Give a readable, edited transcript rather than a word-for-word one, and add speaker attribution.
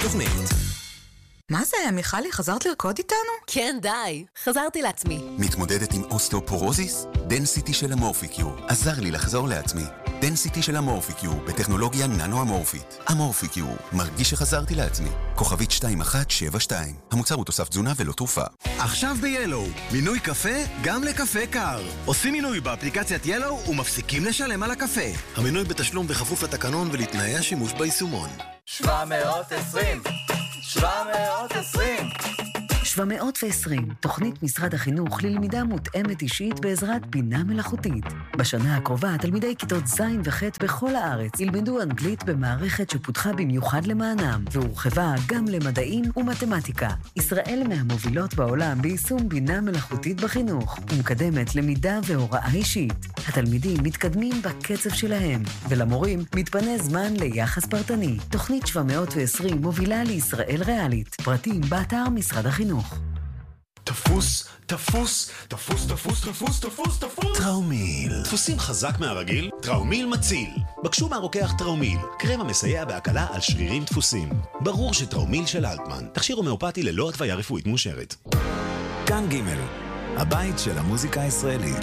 Speaker 1: בתוכנית.
Speaker 2: מה זה, מיכלי, חזרת לרקוד איתנו?
Speaker 3: כן, די. חזרתי לעצמי.
Speaker 1: מתמודדת עם אוסטאופורוזיס? דנסיטי של המורפיקיור עזר לי לחזור לעצמי. דנסיטי של המורפיקיור בטכנולוגיה ננו-אמורפית. המורפיקיור, מרגיש שחזרתי לעצמי. כוכבית 2172. המוצר הוא תוסף תזונה ולא תרופה.
Speaker 4: עכשיו ב-Yellow, מינוי קפה גם לקפה קר. עושים מינוי באפליקציית Yellow ומפסיקים לשלם על הקפה. המינוי בתשלום בכפוף לתקנון ולתנאי השימוש ביישומון.
Speaker 5: 720
Speaker 6: 720, תוכנית משרד החינוך ללמידה מותאמת אישית בעזרת בינה מלאכותית. בשנה הקרובה, תלמידי כיתות ז' וח' בכל הארץ ילמדו אנגלית במערכת שפותחה במיוחד למענם, והורחבה גם למדעים ומתמטיקה. ישראל מהמובילות בעולם ביישום בינה מלאכותית בחינוך, ומקדמת למידה והוראה אישית. התלמידים מתקדמים בקצב שלהם, ולמורים מתפנה זמן ליחס פרטני. תוכנית 720 מובילה לישראל ריאלית. פרטים באתר משרד החינוך.
Speaker 7: תפוס, תפוס, תפוס, תפוס, תפוס, תפוס, תפוס.
Speaker 8: טראומיל. דפוסים חזק מהרגיל? טראומיל מציל. בקשו מהרוקח טראומיל, קרם המסייע בהקלה על שרירים דפוסים. ברור שטראומיל של אלטמן, תכשיר הומאופתי ללא התוויה רפואית מאושרת.
Speaker 9: כאן ג' הבית של המוזיקה הישראלית.